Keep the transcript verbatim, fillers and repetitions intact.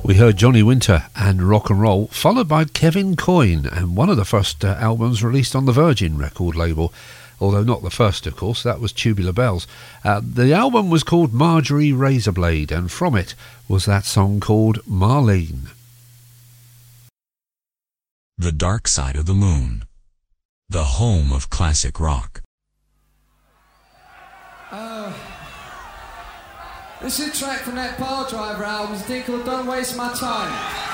We heard Johnny Winter and Rock and Roll, followed by Kevin Coyne, and one of the first uh, albums released on the Virgin record label, although not the first, of course. That was Tubular Bells. Uh, the album was called Marjorie Razorblade, and from it was that song called Marlene. The Dark Side of the Moon, the home of classic rock. Uh, this is a track from that Bar Driver album, it's called Don't Waste My Time.